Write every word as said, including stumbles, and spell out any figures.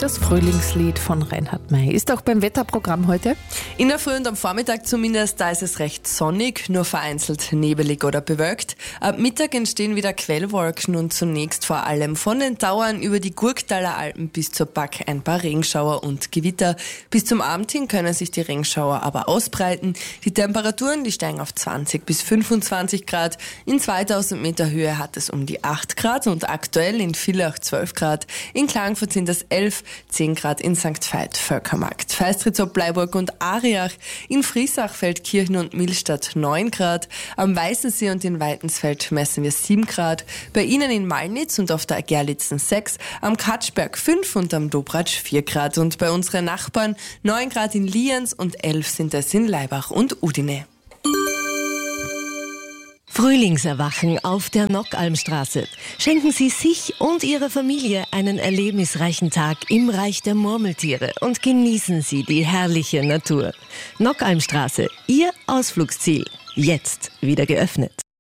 Das Frühlingslied von Reinhard May ist auch beim Wetterprogramm heute. In der Früh und am Vormittag zumindest, da ist es recht sonnig, nur vereinzelt nebelig oder bewölkt. Ab Mittag entstehen wieder Quellwolken und zunächst vor allem von den Tauern über die Gurktaler Alpen bis zur Back ein paar Regenschauer und Gewitter. Bis zum Abend hin können sich die Regenschauer aber ausbreiten. Die Temperaturen, die steigen auf zwanzig bis fünfundzwanzig Grad. In zweitausend Meter Höhe hat es um die acht Grad und aktuell in Villach zwölf Grad. In Klagenfurt sind es elf, zehn Grad in Sankt Veit, Völkermarkt, Feistritz, Bleiburg und Ariach, in Friesach, Feldkirchen und Millstatt neun Grad, am Weißensee und in Weitensfeld messen wir sieben Grad, bei Ihnen in Malnitz und auf der Gerlitzen sechs, am Katschberg fünf und am Dobratsch vier Grad und bei unseren Nachbarn neun Grad in Lienz und elf sind es in Laibach und Udine. Frühlingserwachen auf der Nockalmstraße. Schenken Sie sich und Ihrer Familie einen erlebnisreichen Tag im Reich der Murmeltiere und genießen Sie die herrliche Natur. Nockalmstraße, Ihr Ausflugsziel, jetzt wieder geöffnet.